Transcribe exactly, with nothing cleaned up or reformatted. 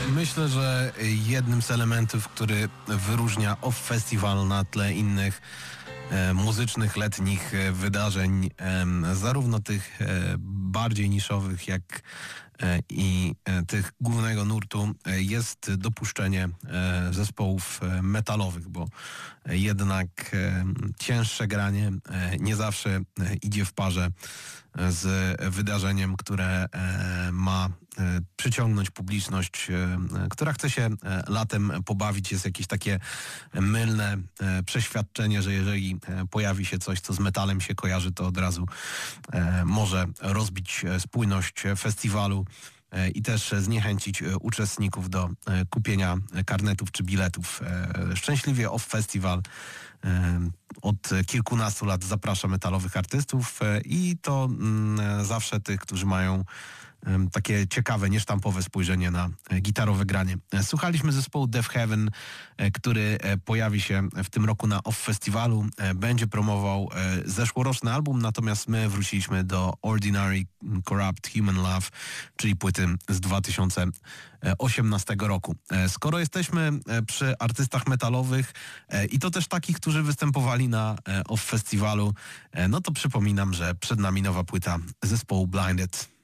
Myślę, że jednym z elementów, który wyróżnia Off Festival na tle innych e, muzycznych, letnich e, wydarzeń, e, zarówno tych e, bardziej niszowych, jak e, i e, tych głównego nurtu, e, jest dopuszczenie e, zespołów e, metalowych, bo e, jednak e, cięższe granie e, nie zawsze e, idzie w parze z wydarzeniem, które e, ma e, przyciągnąć publiczność, e, która chce się e, latem pobawić. Jest jakieś takie mylne e, przeświadczenie, że jeżeli e, pojawi się coś, co z metalem się kojarzy, to od razu e, może rozbić e, spójność festiwalu e, i też zniechęcić e, uczestników do e, kupienia karnetów czy biletów. E, szczęśliwie Off Festival e, od kilkunastu lat zaprasza metalowych artystów e, i to mm, zawsze tych, którzy mają e, takie ciekawe, niesztampowe spojrzenie na e, gitarowe granie. E, słuchaliśmy zespołu Death Heaven, e, który e, pojawi się w tym roku na Off Festiwalu. E, będzie promował e, zeszłoroczny album, natomiast my wróciliśmy do Ordinary Corrupt Human Love, czyli płyty z dwa tysiące osiemnastego roku. E, skoro jesteśmy e, przy artystach metalowych e, i to też takich, którzy występowali na e, Off Festiwalu, e, no to przypominam, że przed nami nowa płyta zespołu Blinded.